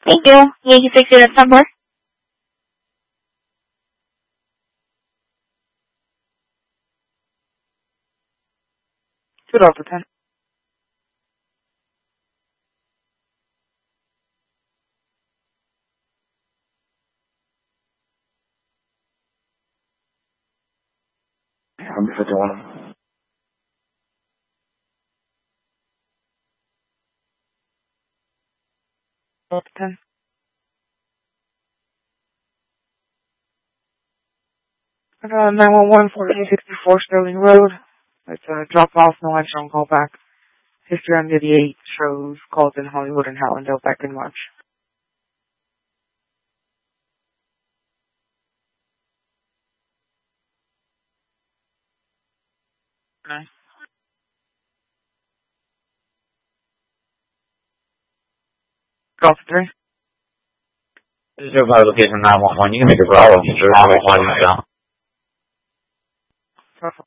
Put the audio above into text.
Thank you. Yankee 6 unit number. 2 Delta 10. I'm 51. Delta 10. I got 911 1464 Sterling Road. It's a drop off, no answer on call back. History on the 8 shows calls in Hollywood and Hallandale back in March. Nice. Delta 3. This is your fire location 911. You can make a Bravo. Just Bravo 1 down. Perfect.